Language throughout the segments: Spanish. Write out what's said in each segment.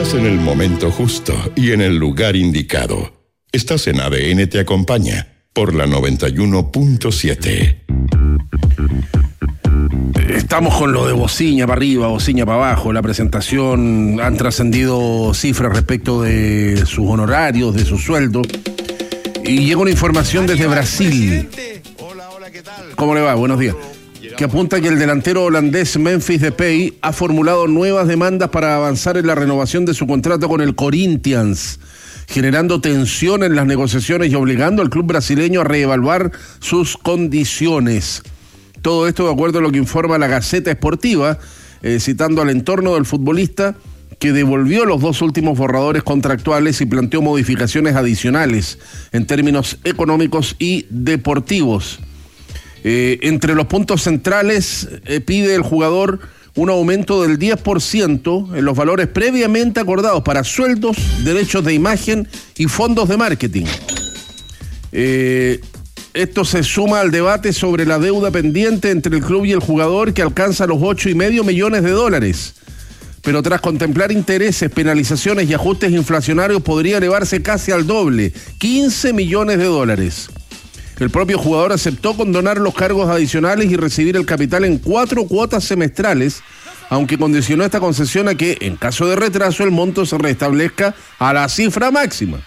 Estás en el momento justo y en el lugar indicado. Estás en ADN Te Acompaña por la 91.7. Estamos con lo de Bociña para arriba, Bociña para abajo. La presentación, han trascendido cifras respecto de sus honorarios, de su sueldo. Y llega una información desde Brasil. Hola, ¿qué tal? ¿Cómo le va? Buenos días. Que apunta que el delantero holandés Memphis Depay ha formulado nuevas demandas para avanzar en la renovación de su contrato con el Corinthians, generando tensión en las negociaciones y obligando al club brasileño a reevaluar sus condiciones. Todo esto de acuerdo a lo que informa la Gaceta Esportiva, citando al entorno del futbolista, que devolvió los dos últimos borradores contractuales y planteó modificaciones adicionales en términos económicos y deportivos. Entre los puntos centrales pide el jugador un aumento del 10% en los valores previamente acordados para sueldos, derechos de imagen y fondos de marketing. Esto se suma al debate sobre la deuda pendiente entre el club y el jugador, que alcanza los $8,5 millones. Pero tras contemplar intereses, penalizaciones y ajustes inflacionarios, podría elevarse casi al doble, $15 millones. El propio jugador aceptó condonar los cargos adicionales y recibir el capital en 4 cuotas semestrales, aunque condicionó esta concesión a que, en caso de retraso, el monto se restablezca a la cifra máxima.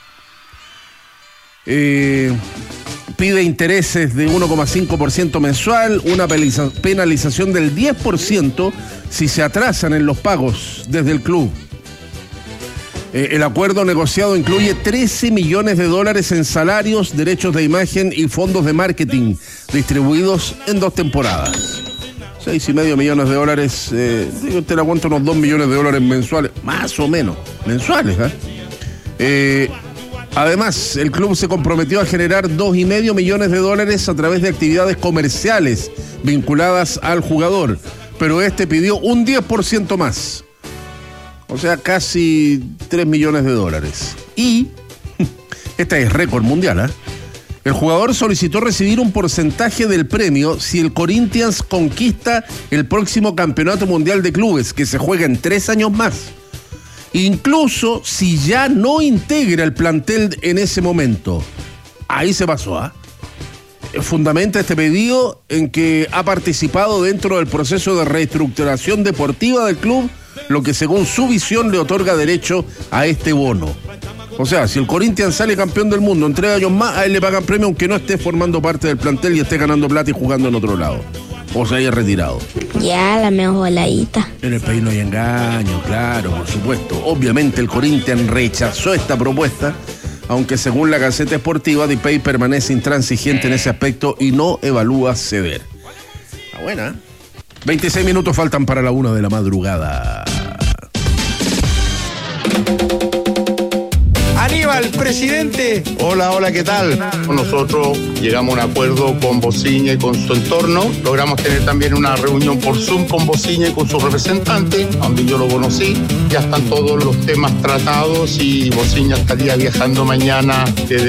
Pide intereses de 1,5% mensual, una penalización del 10% si se atrasan en los pagos desde el club. El acuerdo negociado incluye $13 millones en salarios, derechos de imagen y fondos de marketing, distribuidos en 2 temporadas. $6,5 millones, digo, te la cuento, unos $2 millones mensuales, más o menos, mensuales, Además, el club se comprometió a generar $2,5 millones a través de actividades comerciales vinculadas al jugador, pero este pidió un 10% más. O sea, casi $3 millones. Y, esta es récord mundial, el jugador solicitó recibir un porcentaje del premio si el Corinthians conquista el próximo campeonato mundial de clubes, que se juega en 3 años más. Incluso si ya no integra el plantel en ese momento. Ahí se pasó, Fundamenta este pedido en que ha participado dentro del proceso de reestructuración deportiva del club, lo que según su visión le otorga derecho a este bono. O sea, si el Corinthians sale campeón del mundo en 3 años más, a él le pagan premio aunque no esté formando parte del plantel y esté ganando plata y jugando en otro lado. O se haya retirado. Ya, la mejor voladita. En el país no hay engaño, claro, por supuesto. Obviamente el Corinthians rechazó esta propuesta, aunque según la Gaceta Esportiva, Depay permanece intransigente en ese aspecto y no evalúa ceder. Está buena, 26 minutos faltan para la 1 de la madrugada. Aníbal, presidente. Hola, ¿qué tal? Nosotros llegamos a un acuerdo con Bociña y con su entorno. Logramos tener también una reunión por Zoom con Bociña y con su representante, donde yo lo conocí. Ya están todos los temas tratados y Bociña estaría viajando mañana desde